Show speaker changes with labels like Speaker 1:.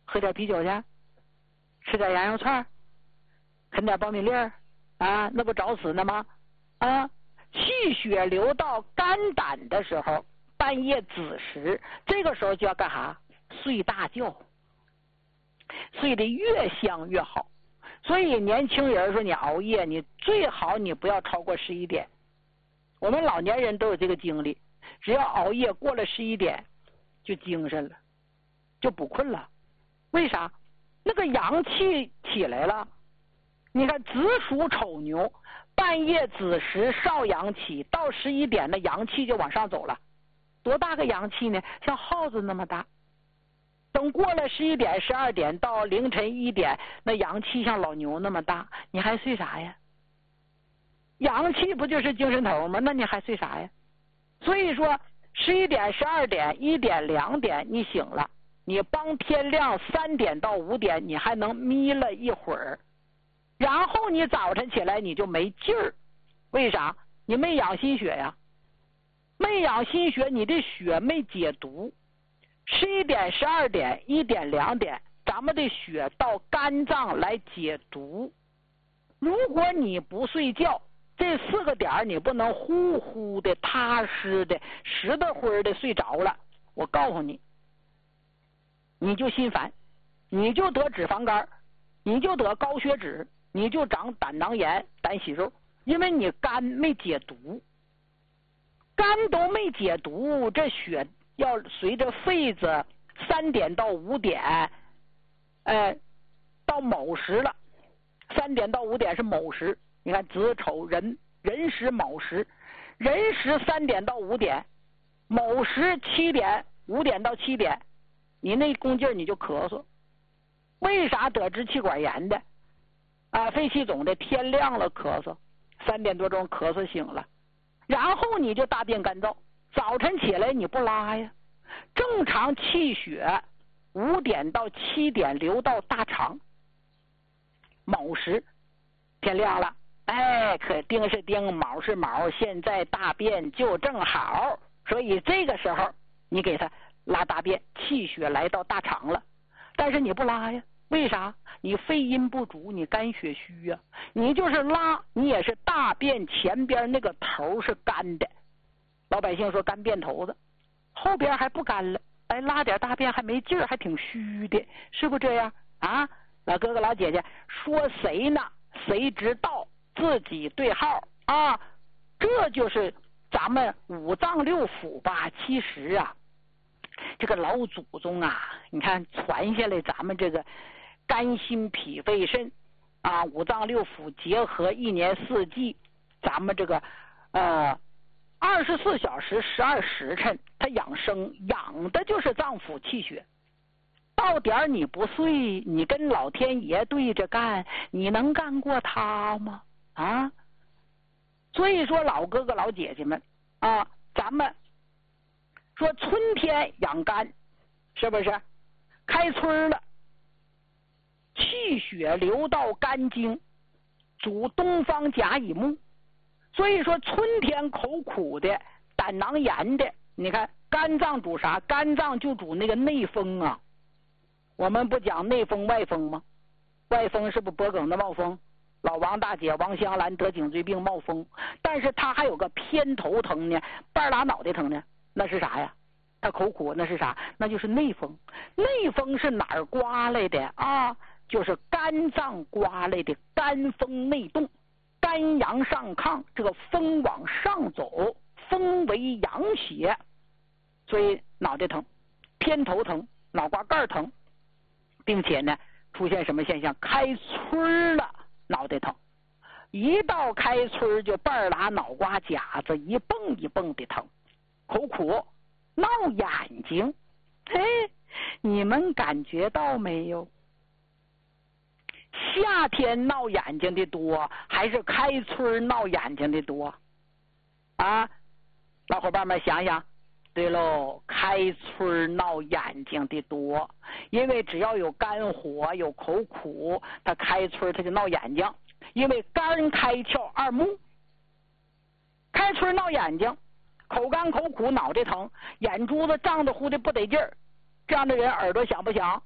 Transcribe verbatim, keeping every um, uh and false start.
Speaker 1: 喝点啤酒去，吃点羊肉串，啃点苞米粒儿啊，那不找死呢吗？啊，气血流到肝胆的时候，半夜子时，这个时候就要干啥？睡大觉，睡得越香越好。所以年轻人说你熬夜，你最好你不要超过十一点。我们老年人都有这个经历，只要熬夜过了十一点，就精神了，就不困了。为啥？那个阳气起来了。你看子鼠丑牛，半夜子时少阳起，到十一点的阳气就往上走了。多大个阳气呢？像耗子那么大。等过了十一点、十二点到凌晨一点，那阳气像老牛那么大，你还睡啥呀？阳气不就是精神头吗？那你还睡啥呀？所以说，十一点、十二点、一点、两点你醒了，你帮天亮三点到五点，你还能眯了一会儿，然后你早晨起来你就没劲儿。为啥？你没养心血呀，没养心血，你的血没解毒。十一点、十二点、一点、两点，咱们的血到肝脏来解毒。如果你不睡觉，这四个点你不能呼呼的、踏实的、实的灰的睡着了，我告诉你，你就心烦，你就得脂肪肝，你就得高血脂，你就长胆囊炎、胆息肉，因为你肝没解毒，肝都没解毒，这血要随着肺子三点到五点，呃，到卯时了。三点到五点是卯时，你看子丑壬，壬时卯时，壬时三点到五点，卯时七点，五点到七点，你那功劲儿你就咳嗽。为啥得支气管炎的啊、肺气肿的天亮了咳嗽，三点多钟咳嗽醒了，然后你就大便干燥，早晨起来你不拉呀。正常气血五点到七点流到大肠，卯时天亮了，哎，可丁是丁，卯是卯，现在大便就正好，所以这个时候你给他拉大便，气血来到大肠了，但是你不拉呀，为啥？你肺阴不足，你肝血虚呀、啊，你就是拉，你也是大便前边那个头是干的，老百姓说干便头子，后边还不干了，哎，拉点大便还没劲儿，还挺虚的，是不这样啊？老哥哥老姐姐说谁呢？谁知道自己对号啊？这就是咱们五脏六腑吧。其实啊，这个老祖宗啊，你看传下来咱们这个肝心脾肺肾啊，五脏六腑结合，一年四季，咱们这个呃二十四小时十二时辰，它养生养的就是脏腑气血。到点你不睡，你跟老天爷对着干，你能干过他吗？啊！所以说老哥哥老姐姐们啊，咱们说春天养肝，是不是？开春了，气血流到肝经，主东方甲乙木。所以说春天口苦的、胆囊炎的，你看肝脏主啥？肝脏就主那个内风啊。我们不讲内风外风吗？外风是不是脖梗子冒风？老王大姐王香兰得颈椎病冒风，但是她还有个偏头疼呢，半拉脑袋疼呢，那是啥呀？她口苦，那是啥？那就是内风。内风是哪儿刮来的啊？就是肝脏刮来的，肝风内动，肝阳上亢，这个风往上走，风为阳邪，所以脑袋疼、偏头疼、脑瓜盖疼。并且呢，出现什么现象？开春了，脑袋疼，一到开春就半拉脑瓜夹子，一蹦一蹦的疼，口苦，闹眼睛。嘿，你们感觉到没有？夏天闹眼睛的多，还是开春闹眼睛的多？啊，老伙伴们想想。对喽，开春闹眼睛的多，因为只要有肝火有口苦，它开春它就闹眼睛，因为肝开窍二目，开春闹眼睛，口干口苦脑袋疼，眼珠子胀得乎的不得劲儿，这样的人耳朵响不响？